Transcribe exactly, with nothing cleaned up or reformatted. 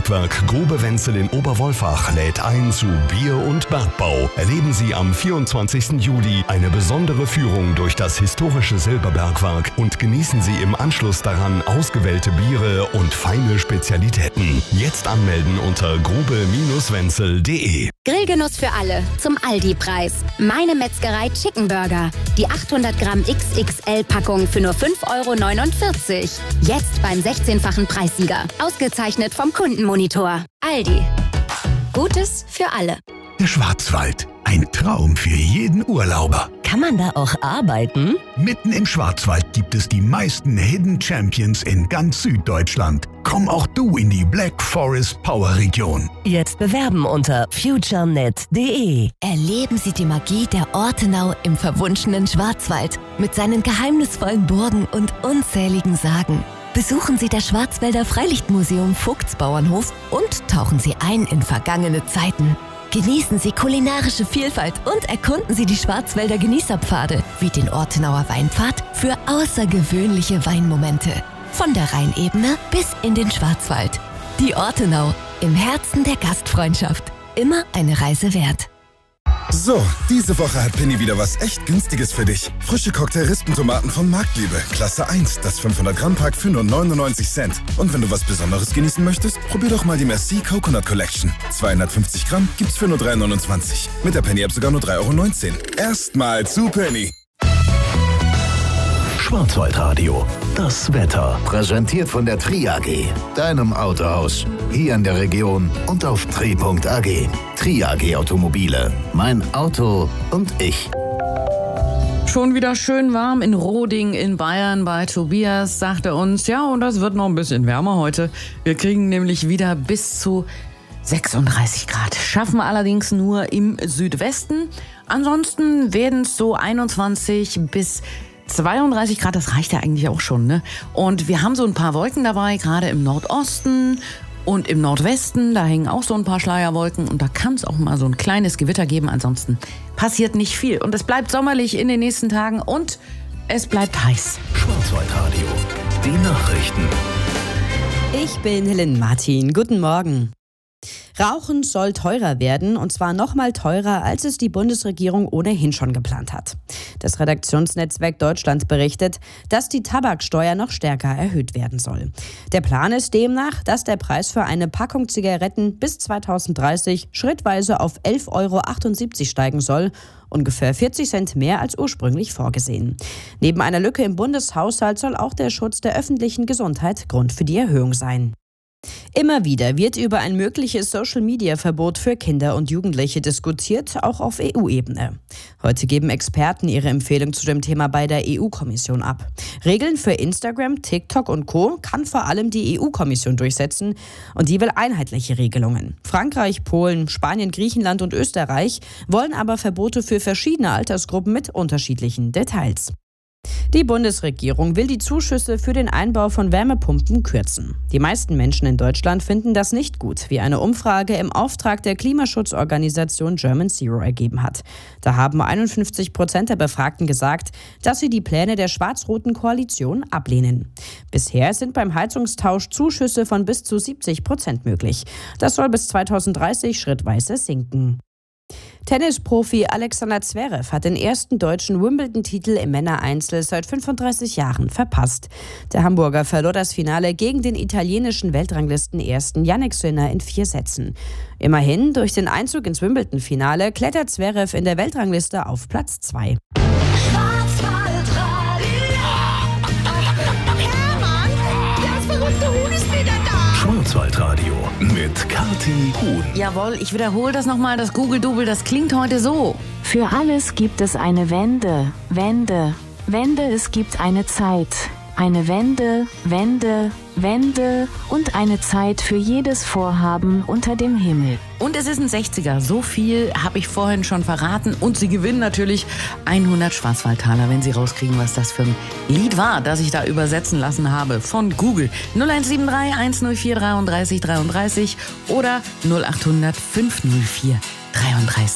Bergwerk Grube Wenzel in Oberwolfach lädt ein zu Bier und Bergbau. Erleben Sie am vierundzwanzigsten Juli eine besondere Führung durch das historische Silberbergwerk und genießen Sie im Anschluss daran ausgewählte Biere und feine Spezialitäten. Jetzt anmelden unter grube wenzel punkt de. Grillgenuss für alle zum Aldi-Preis. Meine Metzgerei Chicken Burger. Die achthundert Gramm X X L-Packung für nur fünf Euro neunundvierzig. Jetzt beim sechzehnfachen Preissieger. Ausgezeichnet vom Kundenmonitor. Aldi. Gutes für alle. Der Schwarzwald. Ein Traum für jeden Urlauber. Kann man da auch arbeiten? Mitten im Schwarzwald gibt es die meisten Hidden Champions in ganz Süddeutschland. Komm auch du in die Black Forest Power Region. Jetzt bewerben unter futurenet punkt de. Erleben Sie die Magie der Ortenau im verwunschenen Schwarzwald mit seinen geheimnisvollen Burgen und unzähligen Sagen. Besuchen Sie das Schwarzwälder Freilichtmuseum Vogtsbauernhof und tauchen Sie ein in vergangene Zeiten. Genießen Sie kulinarische Vielfalt und erkunden Sie die Schwarzwälder Genießerpfade wie den Ortenauer Weinpfad für außergewöhnliche Weinmomente. Von der Rheinebene bis in den Schwarzwald. Die Ortenau, im Herzen der Gastfreundschaft. Immer eine Reise wert. So, diese Woche hat Penny wieder was echt Günstiges für dich. Frische Cocktail-Rispentomaten von Marktliebe. Klasse eins, das fünfhundert Gramm Pack für nur neunundneunzig Cent. Und wenn du was Besonderes genießen möchtest, probier doch mal die Merci Coconut Collection. zweihundertfünfzig Gramm gibt's für nur drei neunundzwanzig. Mit der Penny-App sogar nur drei Euro neunzehn. Erstmal zu Penny. Schwarzwaldradio. Das Wetter. Präsentiert von der Tri A G, deinem Autohaus. Hier in der Region und auf tri punkt a g. Tri A G Automobile. Mein Auto und ich. Schon wieder schön warm in Roding in Bayern bei Tobias, sagt er uns. Ja, und das wird noch ein bisschen wärmer heute. Wir kriegen nämlich wieder bis zu sechsunddreißig Grad. Schaffen wir allerdings nur im Südwesten. Ansonsten werden es so einundzwanzig bis zweiunddreißig Grad, das reicht ja eigentlich auch schon, ne? Und wir haben so ein paar Wolken dabei, gerade im Nordosten und im Nordwesten. Da hängen auch so ein paar Schleierwolken und da kann es auch mal so ein kleines Gewitter geben. Ansonsten passiert nicht viel. Und es bleibt sommerlich in den nächsten Tagen und es bleibt heiß. Schwarzwaldradio. Die Nachrichten. Ich bin Helen Martin. Guten Morgen. Rauchen soll teurer werden, und zwar noch mal teurer, als es die Bundesregierung ohnehin schon geplant hat. Das Redaktionsnetzwerk Deutschland berichtet, dass die Tabaksteuer noch stärker erhöht werden soll. Der Plan ist demnach, dass der Preis für eine Packung Zigaretten bis zweitausenddreißig schrittweise auf elf Euro achtundsiebzig steigen soll, ungefähr vierzig Cent mehr als ursprünglich vorgesehen. Neben einer Lücke im Bundeshaushalt soll auch der Schutz der öffentlichen Gesundheit Grund für die Erhöhung sein. Immer wieder wird über ein mögliches Social-Media-Verbot für Kinder und Jugendliche diskutiert, auch auf E U-Ebene. Heute geben Experten ihre Empfehlung zu dem Thema bei der E U-Kommission ab. Regeln für Instagram, TikTok und Co. kann vor allem die E U-Kommission durchsetzen und die will einheitliche Regelungen. Frankreich, Polen, Spanien, Griechenland und Österreich wollen aber Verbote für verschiedene Altersgruppen mit unterschiedlichen Details. Die Bundesregierung will die Zuschüsse für den Einbau von Wärmepumpen kürzen. Die meisten Menschen in Deutschland finden das nicht gut, wie eine Umfrage im Auftrag der Klimaschutzorganisation German Zero ergeben hat. Da haben einundfünfzig Prozent der Befragten gesagt, dass sie die Pläne der schwarz-roten Koalition ablehnen. Bisher sind beim Heizungstausch Zuschüsse von bis zu siebzig Prozent möglich. Das soll bis zweitausenddreißig schrittweise sinken. Tennisprofi Alexander Zverev hat den ersten deutschen Wimbledon-Titel im Männereinzel seit fünfunddreißig Jahren verpasst. Der Hamburger verlor das Finale gegen den italienischen Weltranglistenersten Jannik Sinner in vier Sätzen. Immerhin, durch den Einzug ins Wimbledon-Finale klettert Zverev in der Weltrangliste auf Platz zwei. Schwarzwaldradio mit Kathi Huhn. Jawohl, ich wiederhole das nochmal, das Google-Double, das klingt heute so. Für alles gibt es eine Wende, Wende, Wende, es gibt eine Zeit. Eine Wende, Wende, Wende und eine Zeit für jedes Vorhaben unter dem Himmel. Und es ist ein sechziger, so viel habe ich vorhin schon verraten. Und Sie gewinnen natürlich hundert Schwarzwaldtaler, wenn Sie rauskriegen, was das für ein Lied war, das ich da übersetzen lassen habe von Google. null eins sieben drei eins null vier drei drei drei drei oder null acht hundert fünf null vier dreiunddreißig.